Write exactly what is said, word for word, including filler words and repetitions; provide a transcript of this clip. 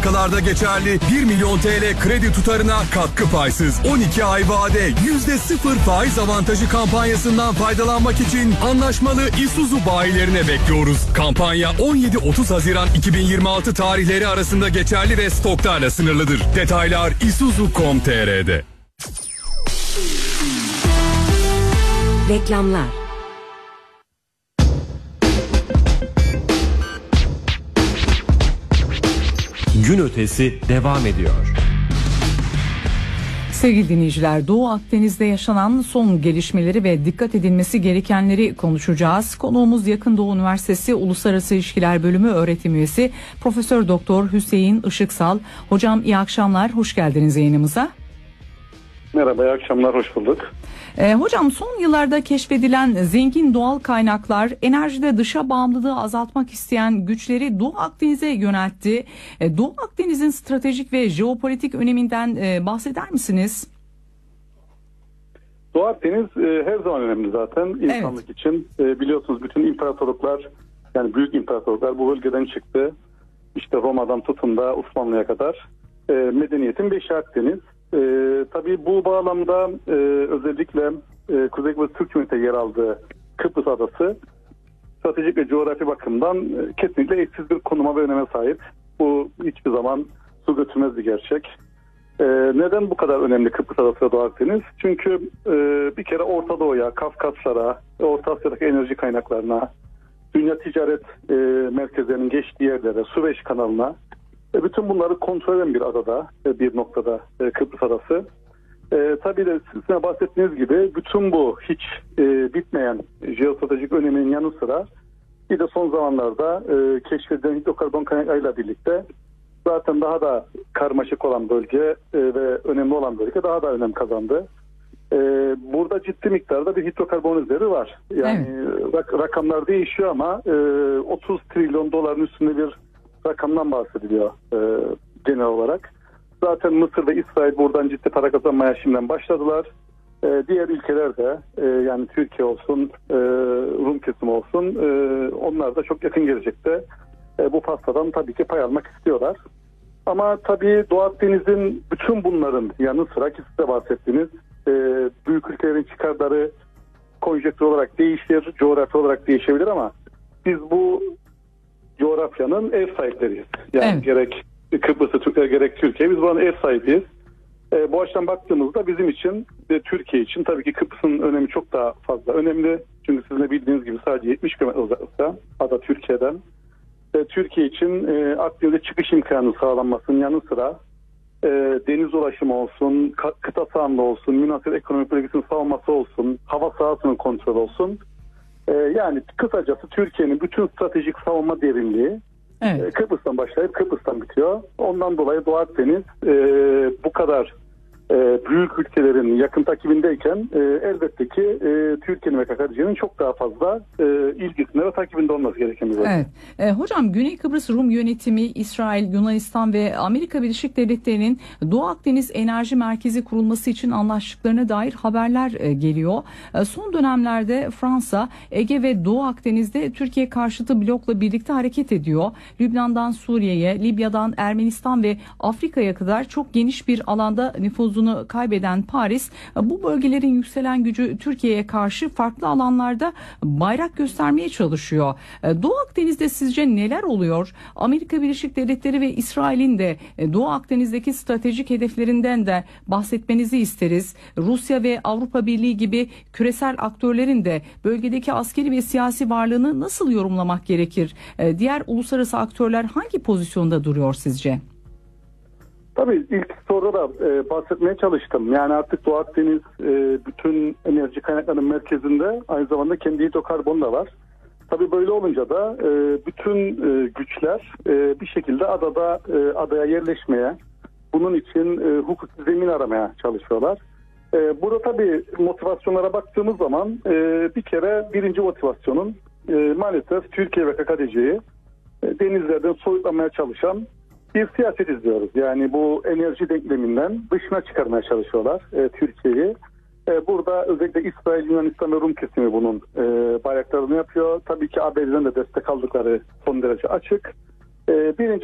bankalarda geçerli bir milyon T L kredi tutarına katkı paysız on iki ay vade yüzde sıfır faiz avantajı kampanyasından faydalanmak için anlaşmalı Isuzu bayilerine bekliyoruz. Kampanya on yedi otuz Haziran iki bin yirmi altı tarihleri arasında geçerli ve stoklarla sınırlıdır. Detaylar isuzu nokta com nokta tr'de. Reklamlar. Gün ötesi devam ediyor. Sevgili dinleyiciler, Doğu Akdeniz'de yaşanan son gelişmeleri ve dikkat edilmesi gerekenleri konuşacağız. Konuğumuz Yakın Doğu Üniversitesi Uluslararası İlişkiler Bölümü öğretim üyesi Profesör Doktor Hüseyin Işıksal. Hocam iyi akşamlar, hoş geldiniz yayınımıza. Merhaba, iyi akşamlar, hoş bulduk. Ee, hocam son yıllarda keşfedilen zengin doğal kaynaklar enerjide dışa bağımlılığı azaltmak isteyen güçleri Doğu Akdeniz'e yöneltti. Ee, Doğu Akdeniz'in stratejik ve jeopolitik öneminden e, bahseder misiniz? Doğu Akdeniz e, her zaman önemli zaten insanlık evet. için. E, biliyorsunuz bütün imparatorluklar, yani büyük imparatorluklar bu bölgeden çıktı. İşte Roma'dan tutun da Osmanlı'ya kadar e, medeniyetin beşi Akdeniz. Ee, tabii bu bağlamda e, özellikle e, Kuzey Kıbrıs Türk Cumhuriyeti'ne yer aldığı Kıbrıs Adası stratejik ve coğrafi bakımdan e, kesinlikle eşsiz bir konuma ve öneme sahip. Bu hiçbir zaman su götürmez bir gerçek. E, neden bu kadar önemli Kıbrıs Adası ve Doğu Akdeniz? Çünkü e, bir kere Orta Doğu'ya, Kafkaslara, Orta Asya'daki enerji kaynaklarına, dünya ticaret e, merkezlerinin geçtiği yerlere, Süveyş kanalına, bütün bunları kontrol eden bir adada, bir noktada Kıbrıs Adası. E, tabii de sizin bahsettiğiniz gibi bütün bu hiç e, bitmeyen jeostratejik öneminin yanı sıra bir de son zamanlarda e, keşfedilen hidrokarbon kaynaklarıyla birlikte zaten daha da karmaşık olan bölge e, ve önemli olan bölge daha da önem kazandı. E, burada ciddi miktarda bir hidrokarbon üzeri var. Yani evet. rak, rakamlar değişiyor ama e, otuz trilyon doların üstünde bir rakamdan bahsediliyor e, genel olarak. Zaten Mısır ve İsrail buradan ciddi para kazanmaya şimdiden başladılar. E, diğer ülkeler de e, yani Türkiye olsun, e, Rum kesimi olsun e, onlar da çok yakın gelecekte e, bu pastadan tabii ki pay almak istiyorlar. Ama tabii Doğu Akdeniz'in bütün bunların yanı sıra ki size bahsettiğiniz e, büyük ülkelerin çıkarları konjektür olarak değişir, coğrafi olarak değişebilir ama biz bu coğrafyanın ev sahipleriyiz. Yani evet. gerek Kıbrıs'ı Türkler gerek Türkiye biz buranın ev sahibiyiz. E, bu açıdan baktığımızda bizim için ve Türkiye için tabii ki Kıbrıs'ın önemi çok daha fazla önemli. Çünkü sizin de bildiğiniz gibi sadece yetmiş kilometre uzaklıkta ada Türkiye'den. E, Türkiye için e, Akdeniz'e çıkış imkanı sağlanmasının yanı sıra e, deniz ulaşımı olsun, kıta sahanlığı olsun, münasır ekonomik bölgesinin savunması olsun, hava sahasının kontrolü olsun. Yani kısacası Türkiye'nin bütün stratejik savunma derinliği evet. Kıbrıs'tan başlayıp Kıbrıs'tan bitiyor. Ondan dolayı Doğu Akdeniz e, bu kadar e, büyük ülkelerin yakın takibindeyken e, elbette ki e, Türkiye'nin ve K K T C'nin çok daha fazla e, ilgisinde ve takibinde olması gereken bir bölge. Evet. E, hocam Güney Kıbrıs Rum yönetimi İsrail, Yunanistan ve Amerika Birleşik Devletleri'nin Doğu Akdeniz Enerji Merkezi kurulması için anlaştıklarına dair haberler e, geliyor. E, son dönemlerde Fransa, Ege ve Doğu Akdeniz'de Türkiye karşıtı blokla birlikte hareket ediyor. Lübnan'dan Suriye'ye, Libya'dan Ermenistan ve Afrika'ya kadar çok geniş bir alanda nüfuz kaybeden Paris bu bölgelerin yükselen gücü Türkiye'ye karşı farklı alanlarda bayrak göstermeye çalışıyor. Doğu Akdeniz'de sizce neler oluyor? Amerika Birleşik Devletleri ve İsrail'in de Doğu Akdeniz'deki stratejik hedeflerinden de bahsetmenizi isteriz. Rusya ve Avrupa Birliği gibi küresel aktörlerin de bölgedeki askeri ve siyasi varlığını nasıl yorumlamak gerekir? Diğer uluslararası aktörler hangi pozisyonda duruyor sizce? Tabii ilk soruda da e, bahsetmeye çalıştım. Yani artık Doğu Akdeniz e, bütün enerji kaynaklarının merkezinde aynı zamanda kendi hidrokarbonu da var. Tabii böyle olunca da e, bütün e, güçler e, bir şekilde adada e, adaya yerleşmeye, bunun için e, hukuki zemin aramaya çalışıyorlar. E, burada tabii motivasyonlara baktığımız zaman e, bir kere birinci motivasyonun e, maalesef Türkiye ve K K T C'yi e, denizlerden soyutlamaya çalışan bir siyaset izliyoruz. Yani bu enerji denkleminden dışına çıkarmaya çalışıyorlar e, Türkiye'yi. E, burada özellikle İsrail, Yunanistan ve Rum kesimi bunun e, bayraklarını yapıyor. Tabii ki A B D'den de destek aldıkları son derece açık. E, birinci